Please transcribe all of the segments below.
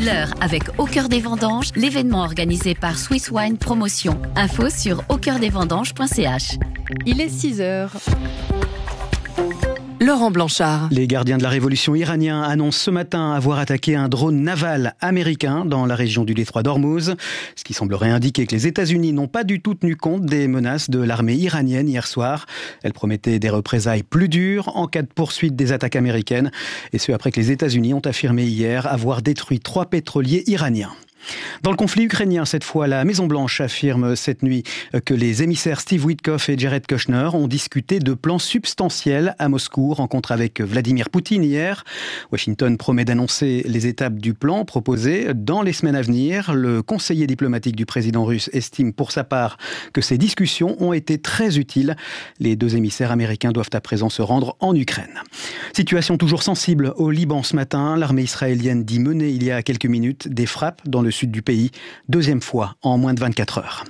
L'heure avec Au cœur des vendanges, l'événement organisé par Swiss Wine Promotion. Info sur aucoeurdesvendanges.ch. Il est 6h. Laurent Blanchard. Les gardiens de la révolution iraniens annoncent ce matin avoir attaqué un drone naval américain dans la région du détroit d'Ormuz, ce qui semblerait indiquer que les États-Unis n'ont pas du tout tenu compte des menaces de l'armée iranienne hier soir. Elle promettait des représailles plus dures en cas de poursuite des attaques américaines, et ce après que les États-Unis ont affirmé hier avoir détruit 3 pétroliers iraniens. Dans le conflit ukrainien, cette fois, la Maison-Blanche affirme cette nuit que les émissaires Steve Witkoff et Jared Kushner ont discuté de plans substantiels à Moscou, rencontre avec Vladimir Poutine hier. Washington promet d'annoncer les étapes du plan proposé dans les semaines à venir. Le conseiller diplomatique du président russe estime pour sa part que ces discussions ont été très utiles. Les 2 émissaires américains doivent à présent se rendre en Ukraine. Situation toujours sensible au Liban ce matin. L'armée israélienne dit mener il y a quelques minutes des frappes dans le sud du pays, 2e fois en moins de 24 heures.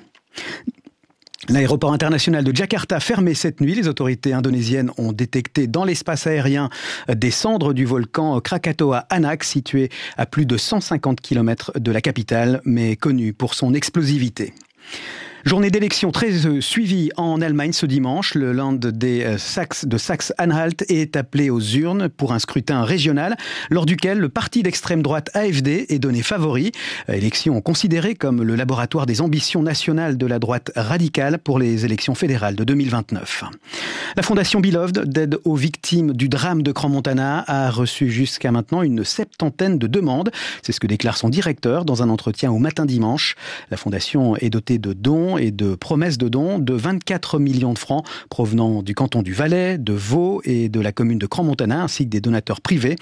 L'aéroport international de Jakarta fermé cette nuit. Les autorités indonésiennes ont détecté dans l'espace aérien des cendres du volcan Krakatoa Anak, situé à plus de 150 km de la capitale, mais connu pour son explosivité. Journée d'élection très suivie en Allemagne ce dimanche. Le Land de Saxe-Anhalt est appelé aux urnes pour un scrutin régional, lors duquel le parti d'extrême droite AfD est donné favori. Élection considérée comme le laboratoire des ambitions nationales de la droite radicale pour les élections fédérales de 2029. La fondation Beloved, d'aide aux victimes du drame de Crans-Montana, a reçu jusqu'à maintenant une 70aine de demandes. C'est ce que déclare son directeur dans un entretien au Matin Dimanche. La fondation est dotée de dons et de promesses de dons de 24 millions de francs provenant du canton du Valais, de Vaud et de la commune de Crans-Montana, ainsi que des donneurs privés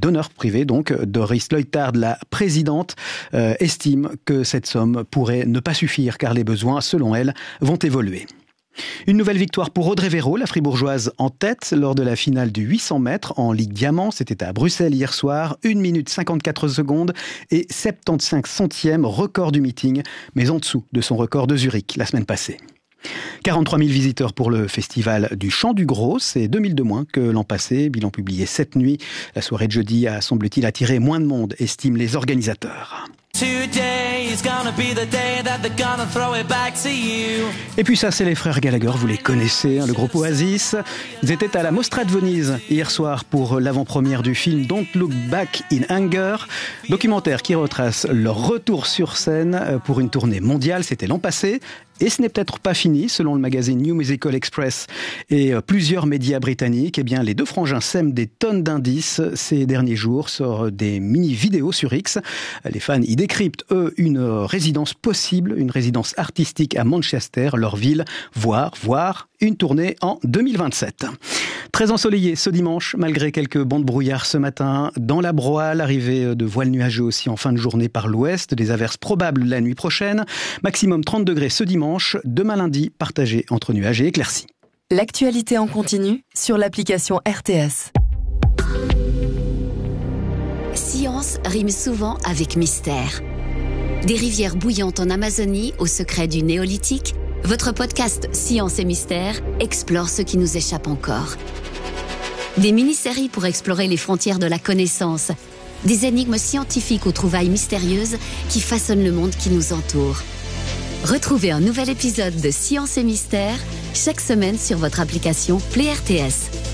donc. Doris Leutard, la présidente, estime que cette somme pourrait ne pas suffire car les besoins, selon elle, vont évoluer. Une nouvelle victoire pour Audrey Véro, la fribourgeoise en tête lors de la finale du 800 mètres en Ligue Diamant. C'était à Bruxelles hier soir, 1 minute 54 secondes et 75 centièmes, record du meeting, mais en dessous de son record de Zurich la semaine passée. 43 000 visiteurs pour le festival du Chant du Gros, c'est 2000 de moins que l'an passé, bilan publié cette nuit. La soirée de jeudi a, semble-t-il, attiré moins de monde, estiment les organisateurs. Et puis ça, c'est les frères Gallagher, vous les connaissez, le groupe Oasis. Ils étaient à la Mostra de Venise hier soir pour l'avant-première du film Don't Look Back in Anger, documentaire qui retrace leur retour sur scène pour une tournée mondiale, c'était l'an passé. Et ce n'est peut-être pas fini, selon le magazine New Musical Express et plusieurs médias britanniques. Eh bien, les 2 frangins sèment des tonnes d'indices ces derniers jours sur des mini-vidéos sur X. Les fans y décryptent, eux, une résidence possible, une résidence artistique à Manchester, leur ville, voire une tournée en 2027. Très ensoleillé ce dimanche, malgré quelques bancs de brouillard ce matin. Dans la Broye, l'arrivée de voiles nuageux aussi en fin de journée par l'ouest. Des averses probables la nuit prochaine. Maximum 30 degrés ce dimanche. Demain lundi, partagé entre nuages et éclaircies. L'actualité en continu sur l'application RTS. Science rime souvent avec mystère. Des rivières bouillantes en Amazonie au secret du néolithique, votre podcast Science et Mystère explore ce qui nous échappe encore. Des mini-séries pour explorer les frontières de la connaissance, des énigmes scientifiques aux trouvailles mystérieuses qui façonnent le monde qui nous entoure. Retrouvez un nouvel épisode de Science et Mystère chaque semaine sur votre application Play RTS.